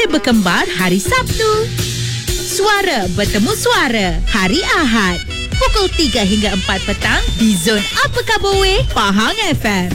Stesen Berkembar hari Sabtu. Suara bertemu suara hari Ahad. Pukul 3 hingga 4 petang di Zon Apa Khabar Weh, Pahang FM.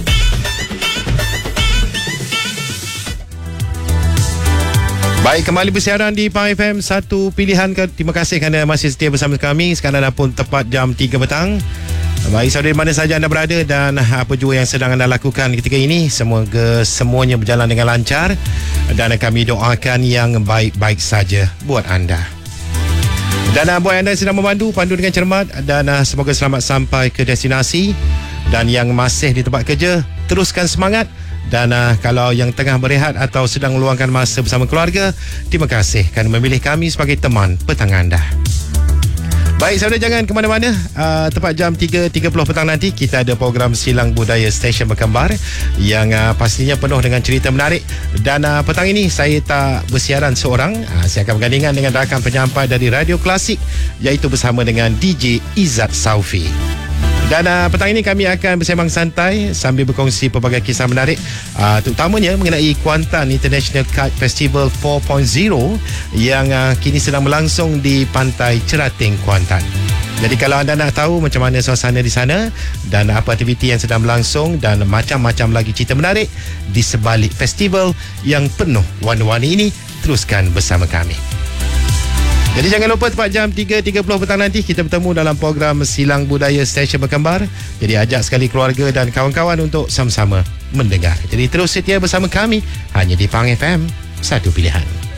Baik, kembali bersiaran di Pahang FM, satu pilihan. Terima kasih kerana masih setia bersama kami. Sekarang dah pun tepat jam 3 petang. Baik, saudara, mana saja anda berada dan apa juga yang sedang anda lakukan ketika ini, semoga semuanya berjalan dengan lancar dan kami doakan yang baik-baik saja buat anda. Dan buat anda yang sedang memandu, pandu dengan cermat dan semoga selamat sampai ke destinasi. Dan yang masih di tempat kerja, teruskan semangat. Dan kalau yang tengah berehat atau sedang meluangkan masa bersama keluarga, terima kasih kerana memilih kami sebagai teman petang anda. Baik, saudara, jangan ke mana-mana. Tepat jam 3.30 petang nanti kita ada program Silang Budaya Stesen Berkembar yang pastinya penuh dengan cerita menarik. Dan petang ini saya tak bersiaran seorang. Saya akan bergandingan dengan rakan penyampai dari Radio Klasik, iaitu bersama dengan DJ Izzat Saufi. Dan petang ini kami akan bersembang santai sambil berkongsi pelbagai kisah menarik, terutamanya mengenai Kuantan International Kite Festival 4.0 yang kini sedang berlangsung di Pantai Cerating, Kuantan. Jadi kalau anda nak tahu macam mana suasana di sana dan apa aktiviti yang sedang berlangsung dan macam-macam lagi cerita menarik di sebalik festival yang penuh warna-warni ini, teruskan bersama kami. Jadi jangan lupa tepat jam 3.30 petang nanti kita bertemu dalam program Silang Budaya Stesen Berkembar. Jadi ajak sekali keluarga dan kawan-kawan untuk sama-sama mendengar. Jadi terus setia bersama kami hanya di Pahang FM, satu pilihan.